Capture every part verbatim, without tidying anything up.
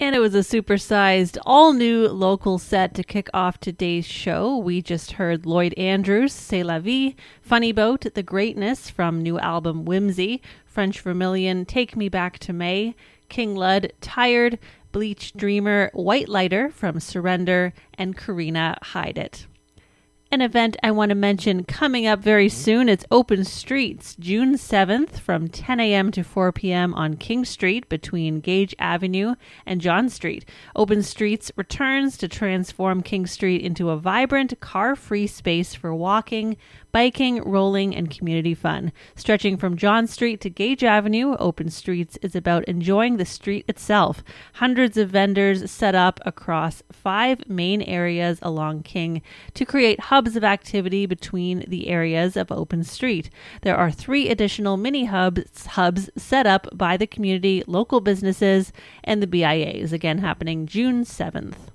And it was a supersized, all-new local set to kick off today's show. We just heard Lloyd Andrews, C'est la vie, Funny Boat, The Greatness from new album Whimsy, French Vermilion, Take Me Back to May, King Lud, Tired, Bleach Dreamer, White Lighter from Surrender, and Karina Hide It. An event I want to mention coming up very soon. It's Open Streets, June seventh from ten a.m. to four p.m. on King Street between Gage Avenue and John Street. Open Streets returns to transform King Street into a vibrant, car-free space for walking, biking, rolling, and community fun. Stretching from John Street to Gage Avenue, Open Streets is about enjoying the street itself. Hundreds of vendors set up across five main areas along King to create hubs of activity between the areas of Open Street. There are three additional mini hubs, hubs set up by the community, local businesses, and the B I As, again happening June seventh.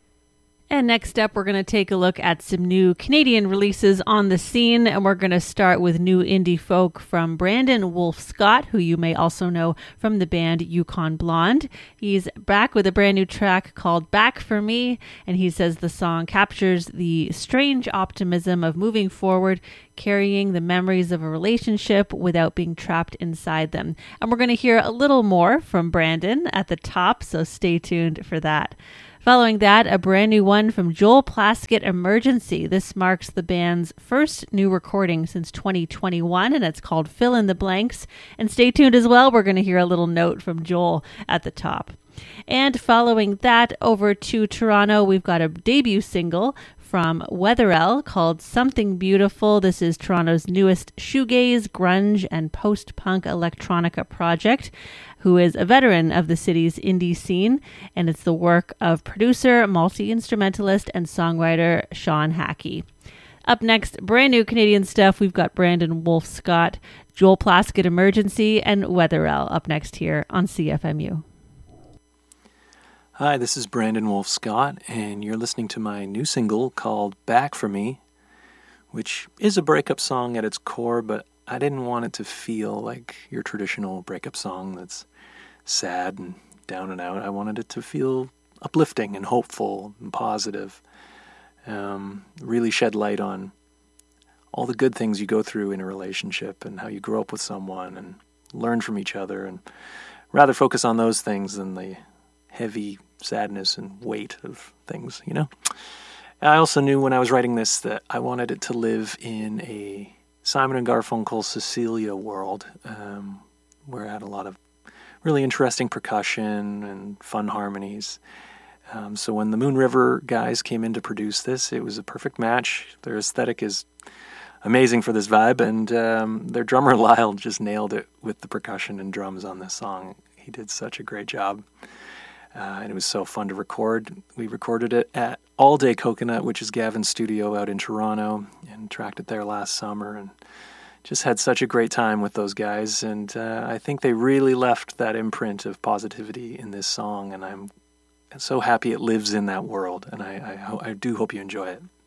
And next up, we're going to take a look at some new Canadian releases on the scene, and we're going to start with new indie folk from Brandon Wolf Scott, who you may also know from the band Yukon Blonde. He's back with a brand new track called Back for Me, and he says the song captures the strange optimism of moving forward, carrying the memories of a relationship without being trapped inside them. And we're going to hear a little more from Brandon at the top, so stay tuned for that. Following that, a brand new one from Joel Plaskett, Emergency. This marks the band's first new recording since twenty twenty-one, and it's called Fill in the Blanks. And stay tuned as well. We're going to hear a little note from Joel at the top. And following that, over to Toronto, we've got a debut single from Weatherell called Something Beautiful. This is Toronto's newest shoegaze, grunge, and post-punk electronica project, who is a veteran of the city's indie scene, and it's the work of producer, multi-instrumentalist, and songwriter Sean Hackey. Up next, brand new Canadian stuff, we've got Brandon Wolf Scott, Joel Plaskett, Emergency, and Weatherell up next here on C F M U. Hi, this is Brandon Wolf Scott, and you're listening to my new single called Back for Me, which is a breakup song at its core, but I didn't want it to feel like your traditional breakup song that's sad and down and out. I wanted it to feel uplifting and hopeful and positive. Um, really shed light on all the good things you go through in a relationship and how you grow up with someone and learn from each other, and rather focus on those things than the heavy sadness and weight of things, you know? I also knew when I was writing this that I wanted it to live in a Simon and Garfunkel Cecilia world, um, where it had a lot of really interesting percussion and fun harmonies. Um, so when the Moon River guys came in to produce this, it was a perfect match. Their aesthetic is amazing for this vibe, and um, their drummer Lyle just nailed it with the percussion and drums on this song. He did such a great job. Uh, and it was so fun to record. We recorded it at All Day Coconut, which is Gavin's studio out in Toronto, and tracked it there last summer, and just had such a great time with those guys. And uh, I think they really left that imprint of positivity in this song, and I'm so happy it lives in that world, and I, I, ho- I do hope you enjoy it.